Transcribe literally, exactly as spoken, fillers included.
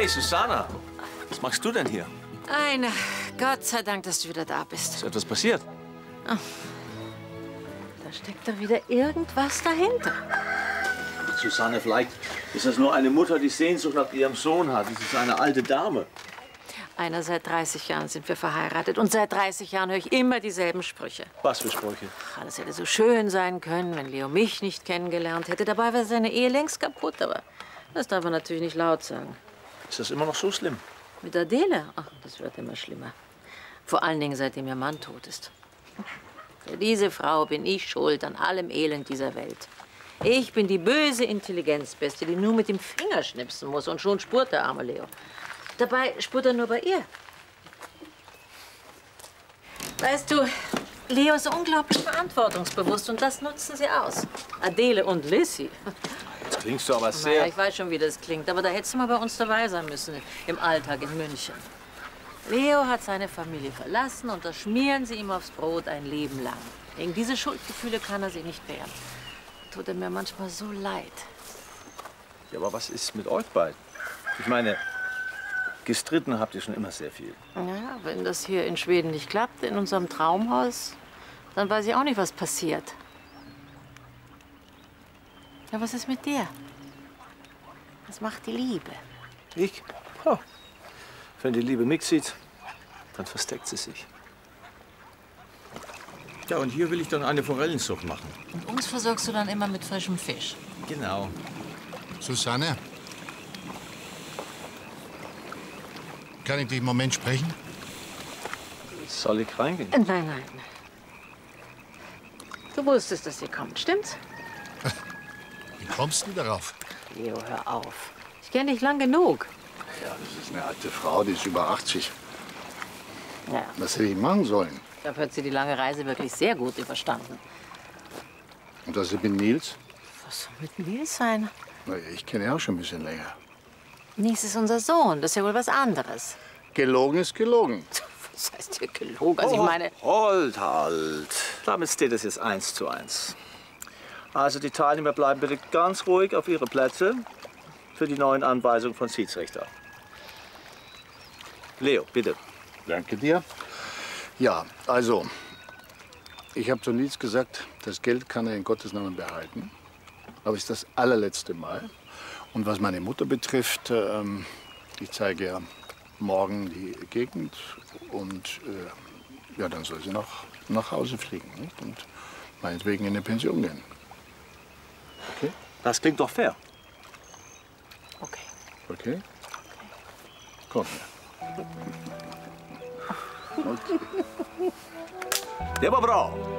Hey, Susanna. Was machst du denn hier? Eine. Gott sei Dank, dass du wieder da bist. Ist etwas passiert? Oh. Da steckt doch wieder irgendwas dahinter. Susanne, vielleicht ist das nur eine Mutter, die Sehnsucht nach ihrem Sohn hat. Das ist eine alte Dame. Einer, seit dreißig Jahren sind wir verheiratet. Und seit dreißig Jahren höre ich immer dieselben Sprüche. Was für Sprüche? Alles hätte so schön sein können, wenn Leo mich nicht kennengelernt hätte. Dabei wäre seine Ehe längst kaputt. Aber das darf man natürlich nicht laut sagen. Ist das immer noch so schlimm? Mit Adele? Ach, das wird immer schlimmer. Vor allen Dingen, seitdem ihr Mann tot ist. Für diese Frau bin ich schuld an allem Elend dieser Welt. Ich bin die böse Intelligenzbeste, die nur mit dem Finger schnipsen muss. Und schon spurt der arme Leo. Dabei spurt er nur bei ihr. Weißt du, Leo ist unglaublich verantwortungsbewusst und das nutzen sie aus. Adele und Lissy. Jetzt klingst du aber sehr... Naja, ich weiß schon, wie das klingt, aber da hättest du mal bei uns dabei sein müssen, im Alltag in München. Leo hat seine Familie verlassen und das schmieren sie ihm aufs Brot ein Leben lang. Gegen diese Schuldgefühle kann er sich nicht wehren. Tut er mir manchmal so leid. Ja, aber was ist mit euch beiden? Ich meine, gestritten habt ihr schon immer sehr viel. Ja, wenn das hier in Schweden nicht klappt, in unserem Traumhaus, dann weiß ich auch nicht, was passiert. Ja, was ist mit dir? Was macht die Liebe? Ich? Oh. Wenn die Liebe mich sieht, dann versteckt sie sich. Ja, und hier will ich dann eine Forellenzucht machen. Und uns versorgst du dann immer mit frischem Fisch. Genau. Susanne? Kann ich dich einen Moment sprechen? Soll ich reingehen? Nein, nein. Du wusstest, dass sie kommt, stimmt's? Wie kommst du darauf? Leo, hör auf. Ich kenne dich lang genug. Ja, das ist eine alte Frau, die ist über achtzig. Ja. Was hätte ich machen sollen? Ich glaube, hat sie die lange Reise wirklich sehr gut überstanden. Und was ist mit Nils? Was soll mit Nils sein? Na ja, ich kenne ihn auch schon ein bisschen länger. Nils ist unser Sohn. Das ist ja wohl was anderes. Gelogen ist gelogen. Was heißt hier gelogen? Also ich meine... Halt, halt. Damit steht es jetzt eins zu eins. Also die Teilnehmer bleiben bitte ganz ruhig auf ihre Plätze für die neuen Anweisungen von Schiedsrichter. Leo, bitte. Danke dir. Ja, also, ich habe zu Nils gesagt, das Geld kann er in Gottes Namen behalten. Aber es ist das allerletzte Mal. Und was meine Mutter betrifft, ähm, ich zeige ihr morgen die Gegend und äh, ja, dann soll sie noch nach Hause fliegen, nicht? Und meinetwegen in eine Pension gehen. Okay? Das klingt doch fair. Okay. Okay? Komm her. Okay. Ja, aber Frau.